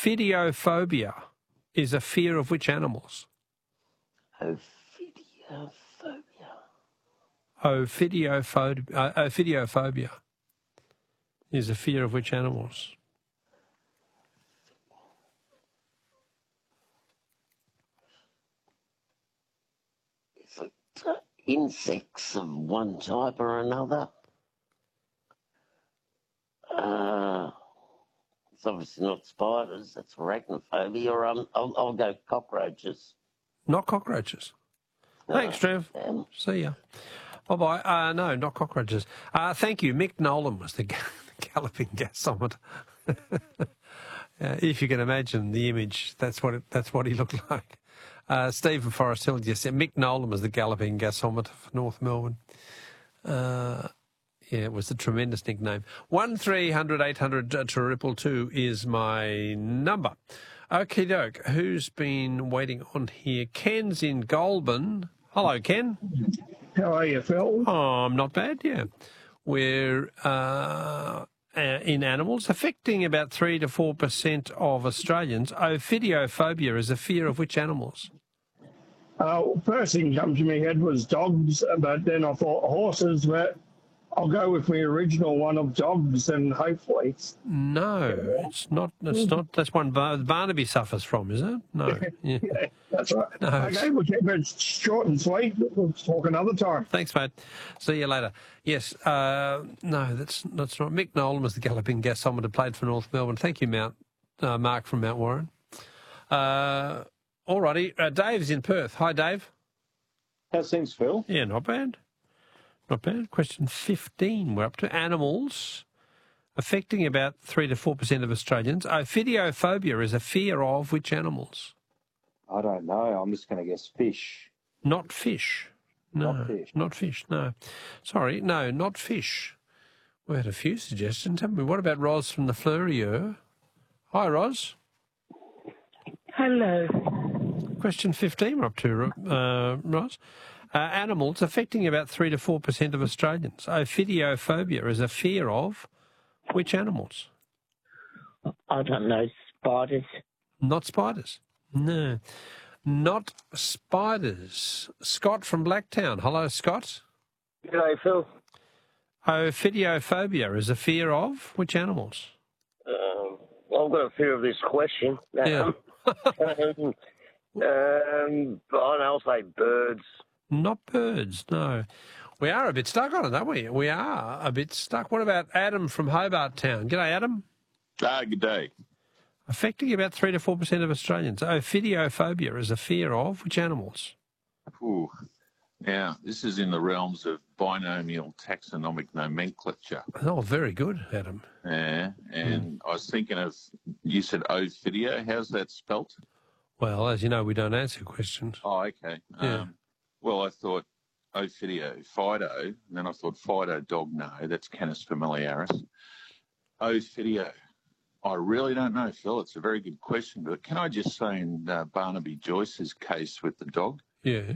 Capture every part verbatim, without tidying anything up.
Ophidiophobia is a fear of which animals? Ophidiophobia. Ophidiophobia, uh, ophidiophobia is a fear of which animals? Is it uh, insects of one type or another? Uh, it's obviously not spiders. That's arachnophobia. Or um, I'll, I'll go cockroaches. Not cockroaches. Uh, Thanks, Trev. damn. See ya. Bye-bye. Uh, no, not cockroaches. Uh, thank you. Mick Nolan was the, the galloping gasometer. uh, if you can imagine the image, that's what it, that's what he looked like. Uh, Stephen Forrest Hill just said Mick Nolan was the galloping gasometer for North Melbourne. Uh, yeah, it was a tremendous nickname. One three hundred eight hundred uh, triple two is my number. Okie doke. Who's been waiting on here? Ken's in Goulburn. Hello, Ken. How are you, Phil? Oh, I'm not bad, yeah. We're uh, uh, in animals, affecting about three to four percent of Australians. Ophidiophobia is a fear of which animals? Uh, first thing comes to my head was dogs, but then I thought horses, but I'll go with my original one of dogs, and hopefully. No, it's not. It's not. That's one Bar- Barnaby suffers from, is it? No. Yeah. Yeah, that's right. No, Okay, we'll keep it short and sweet. We'll talk another time. Thanks, mate. See you later. Yes, uh, no, that's that's not. Mick Nolan was the galloping gasometer, played for North Melbourne. Thank you, Mount uh, Mark from Mount Warren. Uh, all righty. Uh, Dave's in Perth. Hi, Dave. How's things, Phil? Yeah, not bad. Not bad. Question fifteen. We're up to animals affecting about three to four percent of Australians. Ophidiophobia is a fear of which animals? I don't know. I'm just going to guess fish. Not fish. No, Not fish. Not fish, no. Sorry, no, not fish. We had a few suggestions, haven't we? What about Ros from the Fleurieu? Hi, Ros. Hello. Question fifteen we're up to, uh, Ros. Uh, animals affecting about three to four percent of Australians. Ophidiophobia is a fear of which animals? I don't know. Spiders. Not spiders. No. Not spiders. Scott from Blacktown. Hello, Scott. G'day, Phil. Ophidiophobia is a fear of which animals? Um, well, I've got a fear of this question. Yeah. um, um, I don't know, I'll say birds. Not birds, no. We are a bit stuck on it, aren't we? We are a bit stuck. What about Adam from Hobart Town? G'day, Adam. Ah, good day. Affecting about three to four percent of Australians. Ophidiophobia is a fear of which animals? Ooh. Now, this is in the realms of binomial taxonomic nomenclature. Oh, very good, Adam. Yeah, and mm. I was thinking of, you said Ophidio. How's that spelt? Well, as you know, we don't answer questions. Oh, okay. Yeah. Um, well, I thought Ophidio, Fido, and then I thought Fido dog, no, that's Canis familiaris. Ophidio. I really don't know, Phil. It's a very good question, but can I just say in uh, Barnaby Joyce's case with the dog? Yes.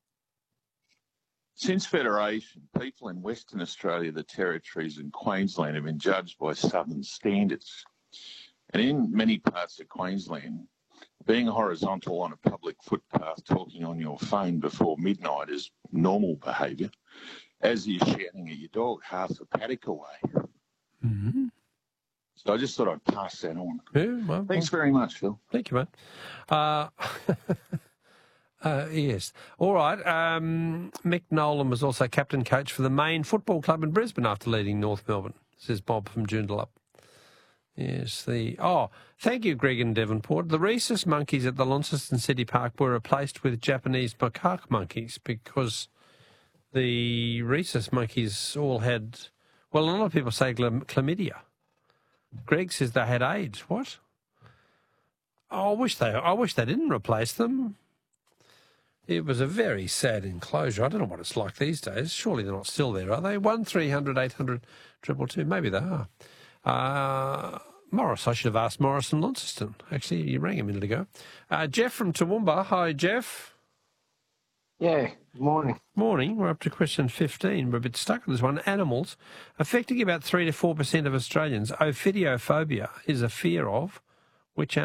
Since Federation, people in Western Australia, the Territories and Queensland have been judged by Southern standards. And in many parts of Queensland, being horizontal on a public footpath talking on your phone before midnight is normal behaviour, as is shouting at your dog half a paddock away. Mm-hmm. So I just thought I'd pass that on. Yeah, well, Thanks well, very much, Phil. Thank you, mate. Uh, uh, yes. All right. Um, Mick Nolan was also captain coach for the main football club in Brisbane after leading North Melbourne, says Bob from Joondalup. Yes, the... Oh, thank you, Greg and Devonport. The rhesus monkeys at the Launceston City Park were replaced with Japanese macaque monkeys because the rhesus monkeys all had... Well, a lot of people say chlamydia. Greg says they had AIDS. What? Oh, I wish they I wish they didn't replace them. It was a very sad enclosure. I don't know what it's like these days. Surely they're not still there, are they? One three hundred eight hundred triple two. Maybe they are. Uh, Morris, I should have asked Morris in Launceston. Actually, you rang a minute ago. Uh, Jeff from Toowoomba. Hi, Jeff. Yeah, morning. Morning. We're up to question fifteen. We're a bit stuck on this one. Animals affecting about three to four percent of Australians. Ophidiophobia is a fear of which animal?